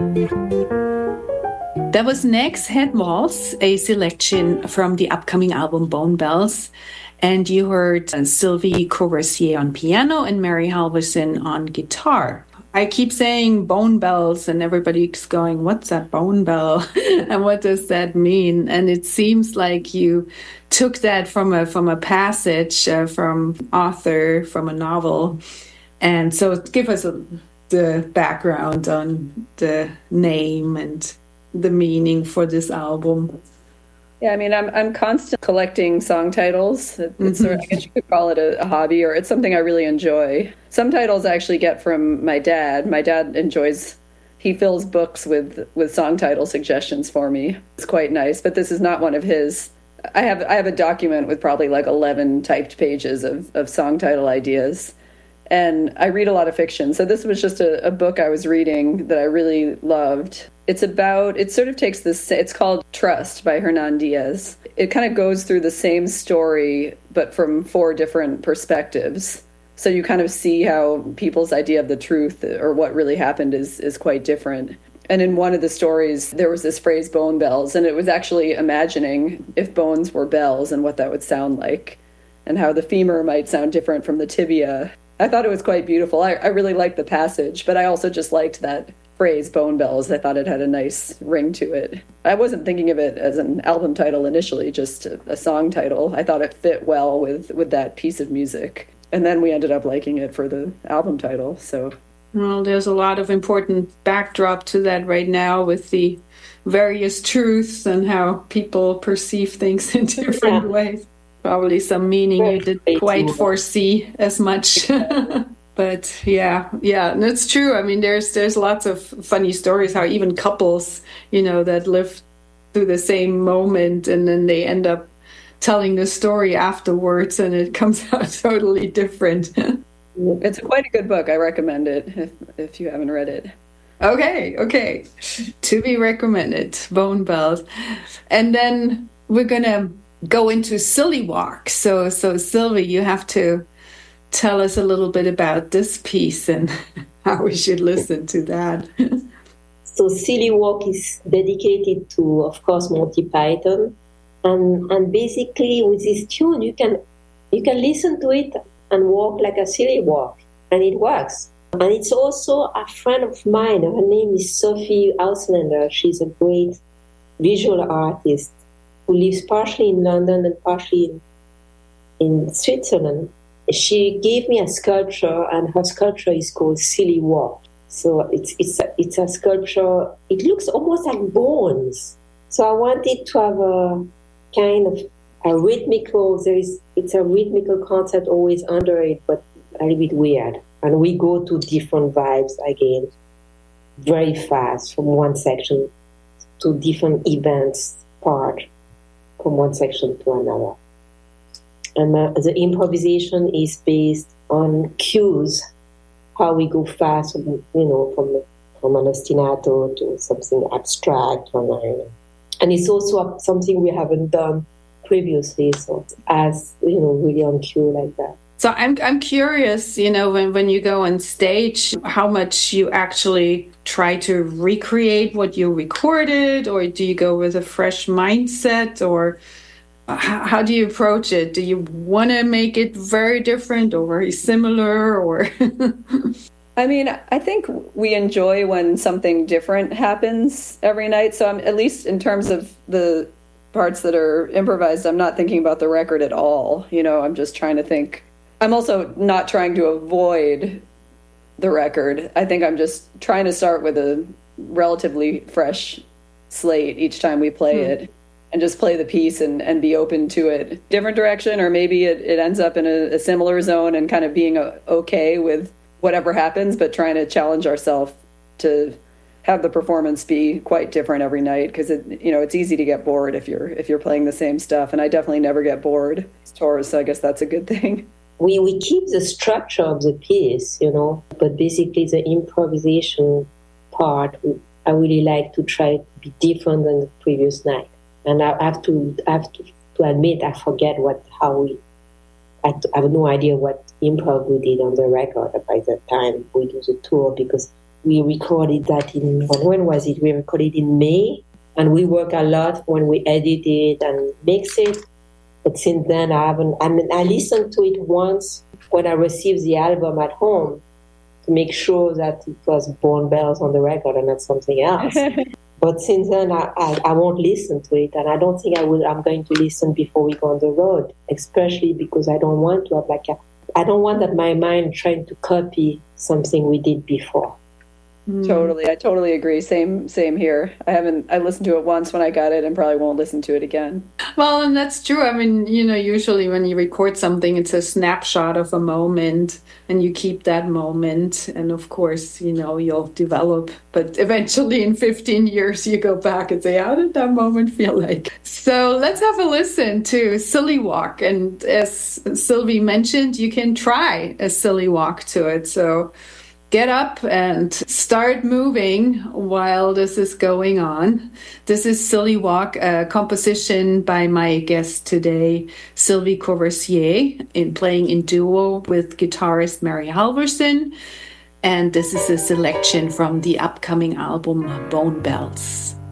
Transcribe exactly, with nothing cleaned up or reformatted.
That was Next Head Waltz, a selection from the upcoming album Bone Bells. And you heard Sylvie Courvoisier on piano and Mary Halverson on guitar. I keep saying bone bells and everybody's going, what's that bone bell? And what does that mean? And it seems like you took that from a from a passage uh, from author, from a novel. And so give us a, the background on the name and the meaning for this album. Yeah, I mean, I'm I'm constantly collecting song titles. It's mm-hmm. sort of, I guess you could call it a, a hobby, or it's something I really enjoy. Some titles I actually get from my dad. My dad enjoys, he fills books with, with song title suggestions for me. It's quite nice, but this is not one of his. I have I have a document with probably like eleven typed pages of, of song title ideas. And I read a lot of fiction. So this was just a, a book I was reading that I really loved. It's about, it sort of takes this, it's called Trust by Hernan Diaz. It kind of goes through the same story, but from four different perspectives. So you kind of see how people's idea of the truth or what really happened is, is quite different. And in one of the stories, there was this phrase, bone bells, and it was actually imagining if bones were bells and what that would sound like, and how the femur might sound different from the tibia. I thought it was quite beautiful. I, I really liked the passage, but I also just liked that phrase, bone bells. I thought it had a nice ring to it. I wasn't thinking of it as an album title initially, just a, a song title. I thought it fit well with, with that piece of music. And then we ended up liking it for the album title. So, well, there's a lot of important backdrop to that right now with the various truths and how people perceive things in different yeah. ways. Probably some meaning you didn't quite foresee as much. But yeah, yeah, that's true. I mean, there's there's lots of funny stories how even couples, you know, that live through the same moment and then they end up telling the story afterwards and it comes out totally different. It's quite a good book. I recommend it if, if you haven't read it. Okay, okay. To be recommended, Bone Bells. And then we're going to go into Silly Walk. So, so Sylvie, you have to tell us a little bit about this piece and how we should listen to that. So Silly Walk is dedicated to, of course, Monty Python. And and basically with this tune, you can you can listen to it and walk like a silly walk. And it works. And it's also a friend of mine. Her name is Sophie Auslander. She's a great visual artist who lives partially in London and partially in, in Switzerland. She gave me a sculpture, and her sculpture is called Silly Walk. So it's it's a, it's a sculpture. It looks almost like bones. So I wanted to have a kind of a rhythmical. There is it's a rhythmical concept always under it, but a little bit weird. And we go to different vibes again, very fast from one section to different events part from one section to another. And uh, the improvisation is based on cues, how we go fast, you know, from from an ostinato to something abstract. And it's also something we haven't done previously, so as, you know, really on cue like that. So I'm I'm curious, you know, when, when you go on stage, how much you actually try to recreate what you recorded, or do you go with a fresh mindset, or how, how do you approach it? Do you want to make it very different or very similar, or? I mean, I think we enjoy when something different happens every night. So I'm, at least in terms of the parts that are improvised, I'm not thinking about the record at all. You know, I'm just trying to think. I'm also not trying to avoid the record. I think I'm just trying to start with a relatively fresh slate each time we play mm. it, and just play the piece and, and be open to it. Different direction, or maybe it, it ends up in a, a similar zone and kind of being a, okay with whatever happens, but trying to challenge ourselves to have the performance be quite different every night, because it, you know, it's easy to get bored if you're if you're playing the same stuff, and I definitely never get bored. It's Taurus, so I guess that's a good thing. We we keep the structure of the piece, you know, but basically the improvisation part, I really like to try to be different than the previous night. And I have to I have to, to admit, I forget what how we. I have no idea what improv we did on the record by the time we do the tour, because we recorded that in, when was it? We recorded in May, and we work a lot when we edit it and mix it. But since then, I haven't, I mean, I listened to it once when I received the album at home to make sure that it was Bone Bells on the record and not something else. But since then, I, I, I won't listen to it, and I don't think I will. I'm going to listen before we go on the road, especially because I don't want to have like a, I don't want that my mind trying to copy something we did before. Mm. Totally, I totally agree. Same, same here. I haven't. I listened to it once when I got it, and probably won't listen to it again. Well, and that's true. I mean, you know, usually when you record something, it's a snapshot of a moment, and you keep that moment. And of course, you know, you'll develop. But eventually, in fifteen years, you go back and say, "How did that moment feel like?" So let's have a listen to "Silly Walk." And as Sylvie mentioned, you can try a silly walk to it. So get up and start moving while this is going on. This is Silly Walk, a composition by my guest today, Sylvie Courvoisier, in playing in duo with guitarist Mary Halvorsen. And this is a selection from the upcoming album Bone Bells.